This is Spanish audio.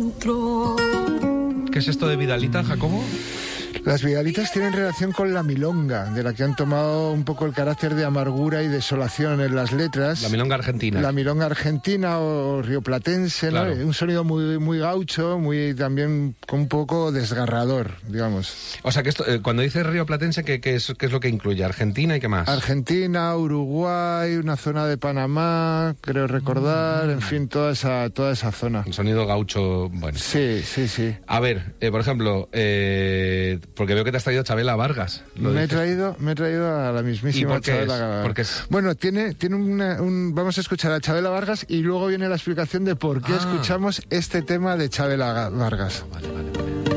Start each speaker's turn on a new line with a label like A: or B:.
A: control.
B: ¿Qué es esto de Vidalita, Jacobo?
C: Las Vidalitas tienen relación con la milonga, de la que han tomado un poco el carácter de amargura y desolación en las letras.
B: La milonga argentina.
C: La milonga argentina o rioplatense,
B: claro.
C: ¿no? Un sonido muy, muy gaucho, muy también con un poco desgarrador, digamos.
B: O sea, que esto, cuando dices rioplatense, ¿qué es lo que incluye? ¿Argentina y qué más?
C: Argentina, Uruguay, una zona de Panamá, creo recordar, en fin, toda esa zona.
B: Un sonido gaucho, bueno.
C: Sí.
B: A ver, por ejemplo, porque veo que te has traído a Chabela Vargas.
C: Me he traído a la mismísima Chabela Vargas.
B: ¿Por qué es?
C: Bueno, tiene vamos a escuchar a Chabela Vargas y luego viene la explicación de por qué escuchamos este tema de Chabela Vargas.
B: Vale.